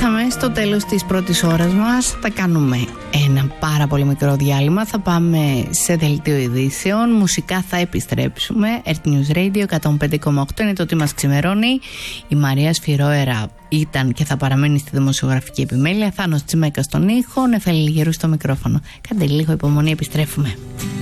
Φτάσαμε στο τέλος της πρώτης ώρας μας. Θα κάνουμε ένα πάρα πολύ μικρό διάλειμμα. Θα πάμε σε δελτίο ειδήσεων. Μουσικά θα επιστρέψουμε. Earth News Radio 105,8 είναι το τι μας ξημερώνει. Η Μαρία Σφυρόερα ήταν και θα παραμένει στη δημοσιογραφική επιμέλεια. Θάνος Τσιμέκας στον ήχο. Νεφέλη Λιγερού στο μικρόφωνο. Κάντε λίγο υπομονή, επιστρέφουμε.